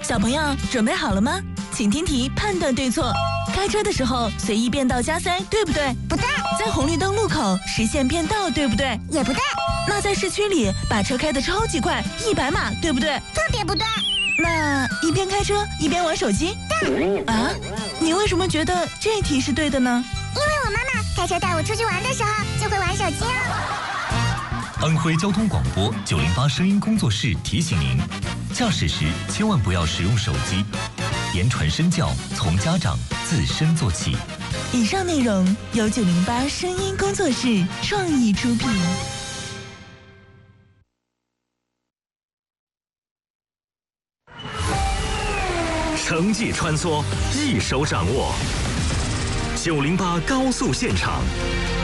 小朋友准备好了吗？请听题，判断对错。开车的时候随意变道加塞，对不对？ 不对。 在红绿灯路口实现变道，对不对？ 也不对。 那在市区里把车开得超级快，100码，对不对？ 特别不对。 那一边开车一边玩手机？ 对。 啊？你为什么觉得这题是对的呢？ 因为我妈妈开车带我出去玩的时候就会玩手机啊。 安徽交通广播908声音工作室提醒您：驾驶时千万不要使用手机，言传身教从家长自身做起。 以上内容由908声音工作室创意出品。 城际穿梭，一手掌握。908高速现场，